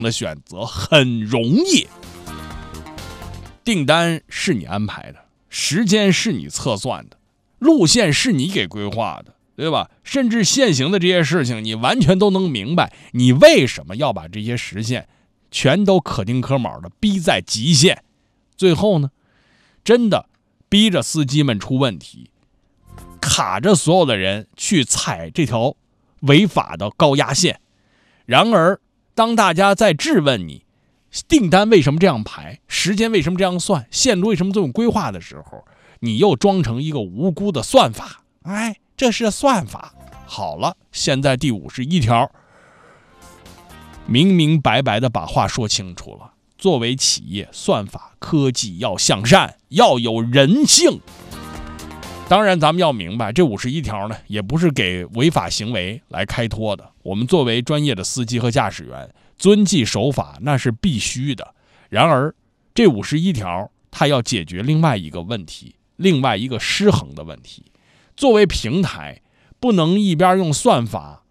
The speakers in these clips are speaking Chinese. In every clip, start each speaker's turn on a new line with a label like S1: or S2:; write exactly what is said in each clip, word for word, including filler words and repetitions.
S1: 的选择很容易。订单是你安排的，时间是你测算的，路线是你给规划的，对吧？甚至现行的这些事情，你完全都能明白，你为什么要把这些实现全都可丁可卯的逼在极限。最后呢，真的逼着司机们出问题，卡着所有的人去踩这条违法的高压线。然而当大家在质问你订单为什么这样排，时间为什么这样算，线路为什么这种规划的时候，你又装成一个无辜的算法。哎，这是算法。好了，现在第五十一条明明白白的把话说清楚了，作为企业，算法科技要向善，要有人性。当然咱们要明白，这五十一条呢，也不是给违法行为来开脱的。我们作为专业的司机和驾驶员，遵纪守法那是必须的。然而这五十一条它要解决另外一个问题，另外一个失衡的问题。作为平台，不能一边用算法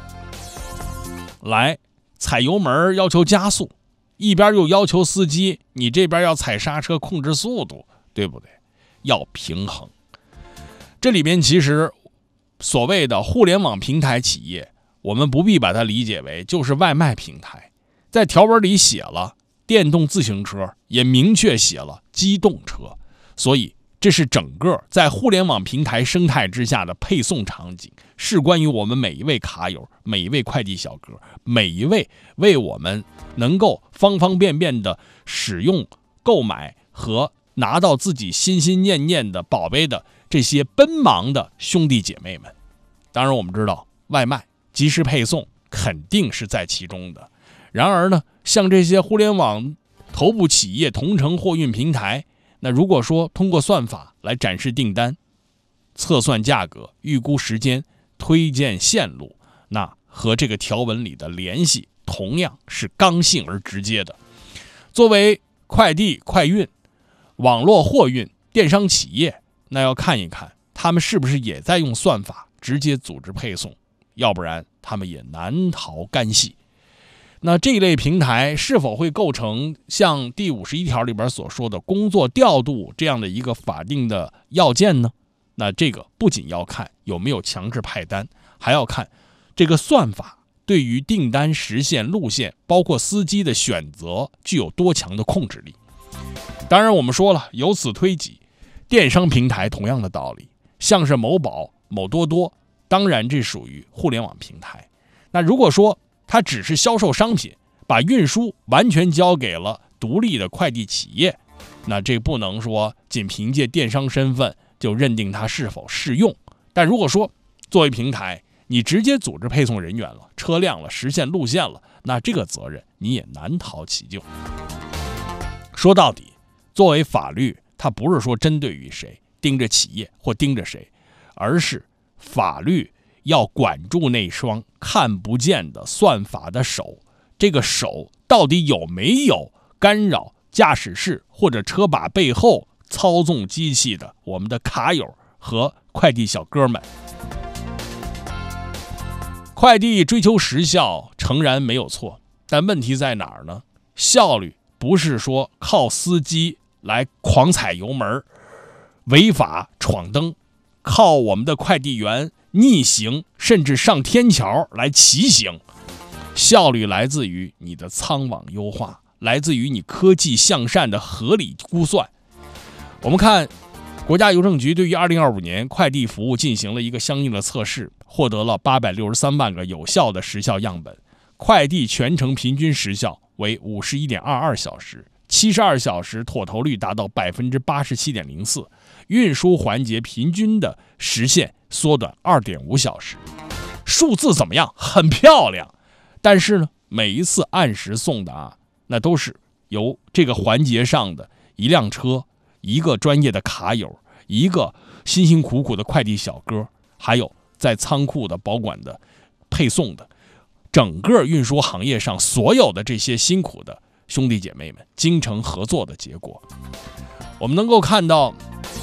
S1: 来踩油门要求加速，一边又要求司机你这边要踩刹车控制速度，对不对？要平衡。这里边其实所谓的互联网平台企业，我们不必把它理解为就是外卖平台。在条文里写了电动自行车，也明确写了机动车，所以这是整个在互联网平台生态之下的配送场景，是关于我们每一位卡友，每一位快递小哥，每一位为我们能够方方便便的使用、购买和拿到自己心心念念的宝贝的这些奔忙的兄弟姐妹们。当然我们知道外卖即时配送肯定是在其中的，然而呢，像这些互联网头部企业、同城货运平台，那如果说通过算法来展示订单、测算价格、预估时间、推荐线路，那和这个条文里的联系同样是刚性而直接的。作为快递、快运、网络货运、电商企业，那要看一看他们是不是也在用算法直接组织配送，要不然他们也难逃干系。那这一类平台是否会构成像第五十一条里边所说的工作调度这样的一个法定的要件呢？那这个不仅要看有没有强制派单，还要看这个算法对于订单实现、路线包括司机的选择具有多强的控制力。当然我们说了，由此推己，电商平台同样的道理，像是某宝、某多多，当然这属于互联网平台。那如果说它只是销售商品，把运输完全交给了独立的快递企业，那这不能说仅凭借电商身份就认定它是否适用。但如果说作为平台，你直接组织配送人员了、车辆了、实现路线了，那这个责任你也难逃其咎。说到底，作为法律，它不是说针对于谁，盯着企业或盯着谁，而是法律要管住那双看不见的算法的手，这个手到底有没有干扰驾驶室或者车把背后操纵机器的我们的卡友和快递小哥们。快递追求时效诚然没有错，但问题在哪儿呢？效率不是说靠司机来狂踩油门违法闯灯，靠我们的快递员逆行甚至上天桥来骑行。效率来自于你的仓网优化，来自于你科技向善的合理估算。我们看国家邮政局对于二零二五年快递服务进行了一个相应的测试，获得了八百六十三万个有效的时效样本，快递全程平均时效为 五十一点二二小时，七十二小时妥投率达到 百分之八十七点零四， 运输环节平均的时限缩短 二点五小时。数字怎么样？很漂亮。但是呢，每一次按时送的啊，那都是由这个环节上的一辆车、一个专业的卡友、一个辛辛苦苦的快递小哥，还有在仓库的保管的配送的，整个运输行业上所有的这些辛苦的兄弟姐妹们精诚合作的结果。我们能够看到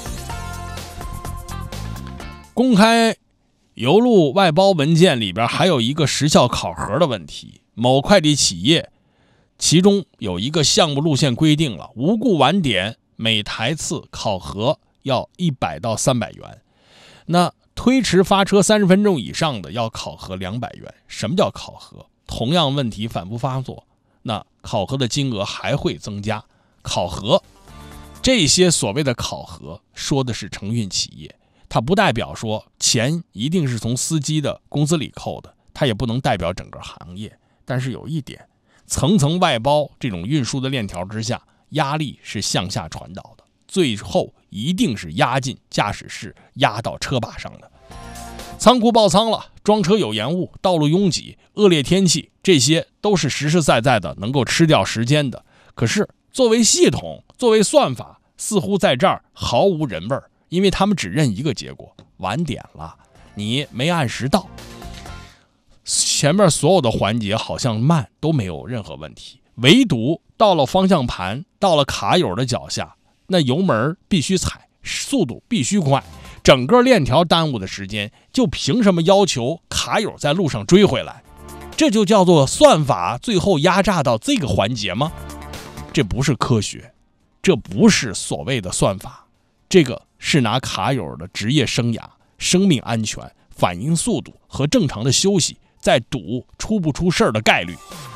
S1: 公开邮录外包文件里边还有一个时效考核的问题，某快递企业其中有一个项目路线规定了，无故晚点每台次考核要一百到三百元，那推迟发车三十分钟以上的要考核两百元。什么叫考核？同样问题反复发作，那考核的金额还会增加。考核这些所谓的考核说的是承运企业，它不代表说钱一定是从司机的工资里扣的，它也不能代表整个行业。但是有一点，层层外包这种运输的链条之下，压力是向下传导的，最后一定是压进驾驶室，压到车把上的。仓库爆仓了，装车有延误，道路拥挤，恶劣天气，这些都是实实在在的能够吃掉时间的。可是作为系统，作为算法，似乎在这儿毫无人味儿，因为他们只认一个结果：晚点了，你没按时到。前面所有的环节好像慢都没有任何问题，唯独到了方向盘，到了卡友的脚下，那油门必须踩，速度必须快，整个链条耽误的时间，就凭什么要求卡友在路上追回来？这就叫做算法最后压榨到这个环节吗？这不是科学，这不是所谓的算法，这个是拿卡友的职业生涯、生命安全、反应速度和正常的休息在赌出不出事儿的概率。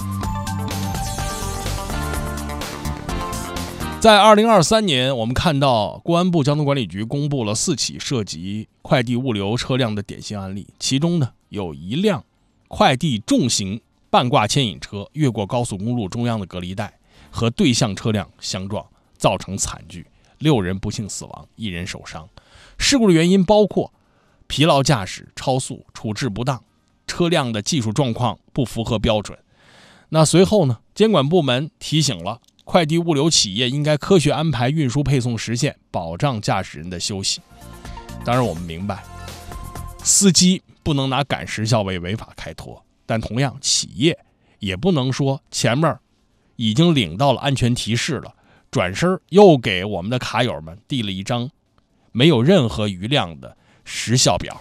S1: 在二零二三年，我们看到公安部交通管理局公布了四起涉及快递物流车辆的典型案例，其中呢有一辆快递重型半挂牵引车越过高速公路中央的隔离带，和对向车辆相撞，造成惨剧，六人不幸死亡，一人受伤。事故的原因包括疲劳驾驶、超速、处置不当、车辆的技术状况不符合标准。那随后呢，监管部门提醒了快递物流企业应该科学安排运输配送时限，保障驾驶人的休息。当然我们明白，司机不能拿赶时效为违法开脱，但同样企业也不能说前面已经领到了安全提示了，转身又给我们的卡友们递了一张没有任何余量的时效表。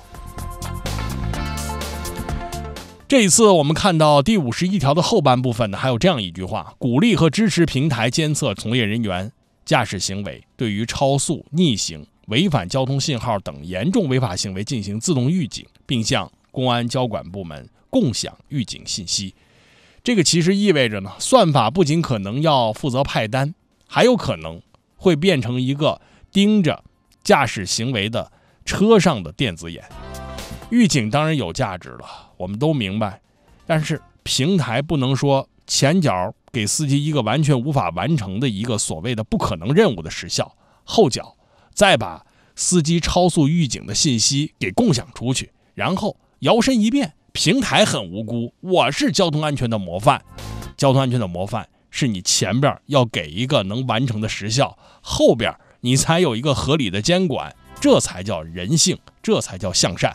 S1: 这一次我们看到第五十一条的后半部分呢，还有这样一句话：鼓励和支持平台监测从业人员驾驶行为，对于超速、逆行、违反交通信号等严重违法行为进行自动预警，并向公安交管部门共享预警信息。这个其实意味着呢，算法不仅可能要负责派单，还有可能会变成一个盯着驾驶行为的车上的电子眼。预警当然有价值了，我们都明白，但是平台不能说前脚给司机一个完全无法完成的一个所谓的不可能任务的时效，后脚再把司机超速预警的信息给共享出去，然后摇身一变，平台很无辜，我是交通安全的模范。交通安全的模范是你前边要给一个能完成的时效，后边你才有一个合理的监管，这才叫人性，这才叫向善。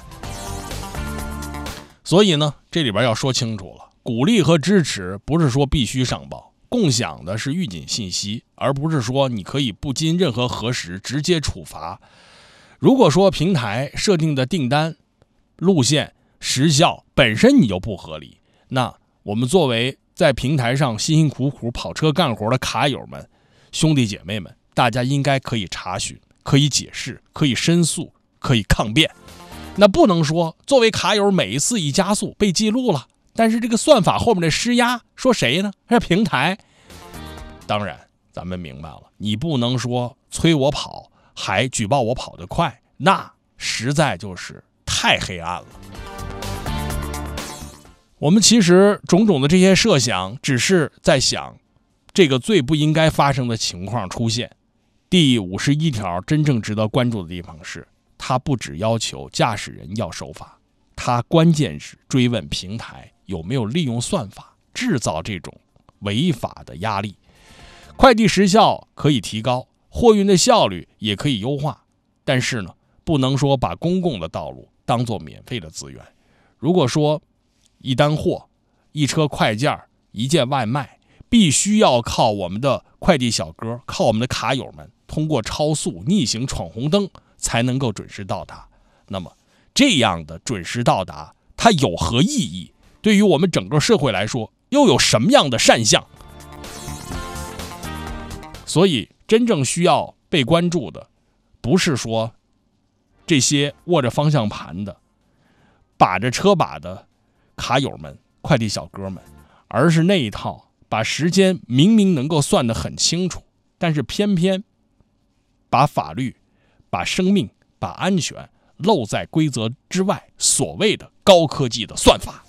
S1: 所以呢，这里边要说清楚了，鼓励和支持不是说必须上报，共享的是预警信息，而不是说你可以不经任何核实直接处罚。如果说平台设定的订单、路线、时效本身你就不合理，那我们作为在平台上辛辛苦苦跑车干活的卡友们、兄弟姐妹们，大家应该可以查询、可以解释、可以申诉、可以抗辩。那不能说作为卡友每一次一加速被记录了，但是这个算法后面的施压说谁呢？是平台。当然咱们明白了，你不能说催我跑还举报我跑得快，那实在就是太黑暗了。我们其实种种的这些设想，只是在想这个最不应该发生的情况出现。第五十一条真正值得关注的地方是，它不只要求驾驶人要守法，它关键是追问平台有没有利用算法制造这种违法的压力。快递时效可以提高，货运的效率也可以优化，但是呢，不能说把公共的道路当作免费的资源。如果说一单货、一车快件、一件外卖必须要靠我们的快递小哥、靠我们的卡友们通过超速、逆行、闯红灯才能够准时到达，那么这样的准时到达它有何意义？对于我们整个社会来说又有什么样的善项？ 所以真正需要被关注的，不是说这些握着方向盘的、把着车把的卡友们、快递小哥们，而是那一套把时间明明能够算得很清楚，但是偏偏把法律、把生命、把安全漏在规则之外，所谓的高科技的算法。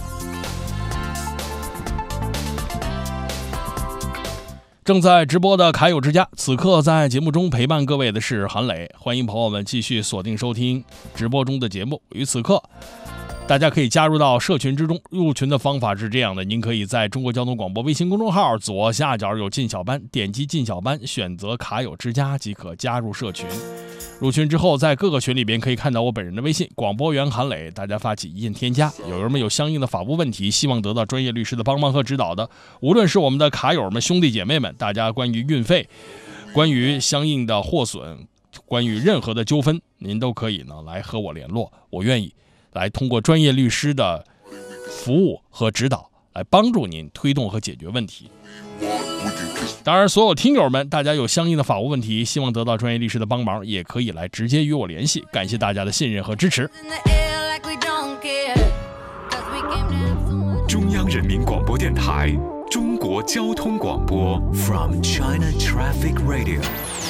S1: 正在直播的卡友之家，此刻在节目中陪伴各位的是韩磊，欢迎朋友们继续锁定收听直播中的节目。与此刻大家可以加入到社群之中，入群的方法是这样的，您可以在中国交通广播微信公众号左下角有进小班，点击进小班，选择卡友之家即可加入社群。入群之后，在各个群里边可以看到我本人的微信广播员韩磊，大家发起一键添加。有人们有相应的法务问题，希望得到专业律师的帮忙和指导的，无论是我们的卡友们、兄弟姐妹们，大家关于运费、关于相应的货损、关于任何的纠纷，您都可以呢来和我联络，我愿意来通过专业律师的服务和指导来帮助您推动和解决问题。当然所有听友们，大家有相应的法务问题，希望得到专业律师的帮忙，也可以来直接与我联系，感谢大家的信任和支持。
S2: 中央人民广播电台中国交通广播 From China Traffic Radio